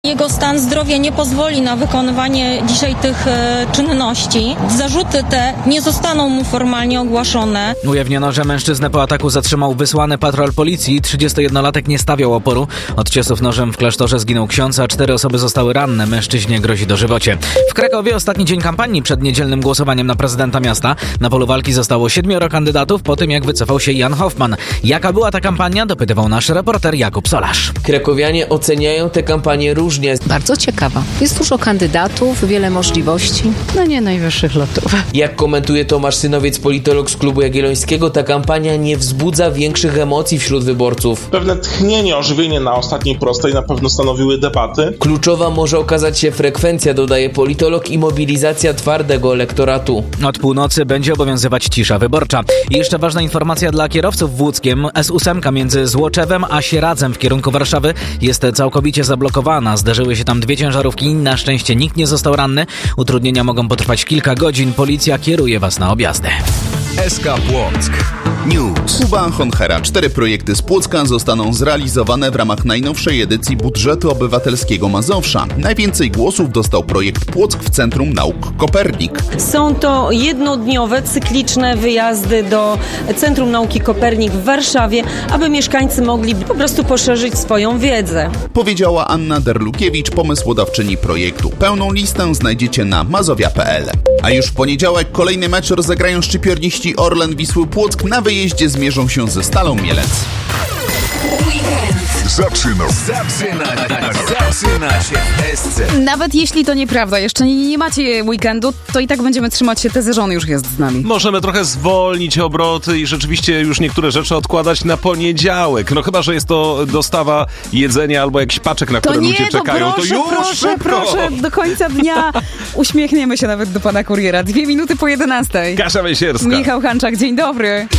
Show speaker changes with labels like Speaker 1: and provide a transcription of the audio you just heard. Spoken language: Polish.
Speaker 1: Jego stan zdrowia nie pozwoli na wykonywanie dzisiaj tych czynności. Zarzuty te nie zostaną mu formalnie ogłoszone.
Speaker 2: Ujawniono, że mężczyznę po ataku zatrzymał wysłany patrol policji. 31-latek nie stawiał oporu. Od ciosów nożem w klasztorze zginął ksiądz, a 4 osoby zostały ranne. Mężczyźnie grozi dożywocie. W Krakowie ostatni dzień kampanii przed niedzielnym głosowaniem na prezydenta miasta. Na polu walki zostało 7 kandydatów po tym, jak wycofał się Jan Hoffman. Jaka była ta kampania? Dopytywał nasz reporter Jakub Solarz.
Speaker 3: Krakowianie oceniają tę kampanię różnie.
Speaker 4: Bardzo ciekawa. Jest dużo kandydatów, wiele możliwości. Nie najwyższych lotów.
Speaker 3: Jak komentuje Tomasz Synowiec, politolog z Klubu Jagiellońskiego, ta kampania nie wzbudza większych emocji wśród wyborców.
Speaker 5: Pewne tchnienie, ożywienie na ostatniej prostej na pewno stanowiły debaty.
Speaker 3: Kluczowa może okazać się frekwencja, dodaje politolog, i mobilizacja twardego elektoratu.
Speaker 2: Od północy będzie obowiązywać cisza wyborcza. I jeszcze ważna informacja dla kierowców w Łódzkiem. S8 między Złoczewem a Sieradzem w kierunku Warszawy jest całkowicie zablokowana. Zdarzyły się tam 2 ciężarówki. Na szczęście nikt nie został ranny. Utrudnienia mogą potrwać kilka godzin. Policja kieruje was na objazdy.
Speaker 6: SK Płock News. Kuba Honchera. 4 projekty z Płocka zostaną zrealizowane w ramach najnowszej edycji budżetu obywatelskiego Mazowsza. Najwięcej głosów dostał projekt Płock w Centrum Nauk Kopernik.
Speaker 7: Są to jednodniowe, cykliczne wyjazdy do Centrum Nauki Kopernik w Warszawie, aby mieszkańcy mogli po prostu poszerzyć swoją wiedzę.
Speaker 6: Powiedziała Anna Derlukiewicz, pomysłodawczyni projektu. Pełną listę znajdziecie na mazowia.pl. A już w poniedziałek kolejny mecz rozegrają szczypiorniści Orlen Wisły Płock. Na wyjeździe zmierzą się ze Stalą Mielec.
Speaker 8: Zaczyna się SC. Nawet jeśli to nieprawda, jeszcze nie macie weekendu, to i tak będziemy trzymać się tezy, że on już jest z nami.
Speaker 9: Możemy trochę zwolnić obroty i rzeczywiście już niektóre rzeczy odkładać na poniedziałek. No chyba, że jest to dostawa jedzenia albo jakiś paczek, na które ludzie czekają.
Speaker 8: Proszę,
Speaker 9: to już
Speaker 8: proszę, do końca dnia uśmiechniemy się nawet do pana kuriera. 2 minuty po 11.
Speaker 9: Kasia Wejsierska.
Speaker 8: Michał Hanczak, dzień dobry.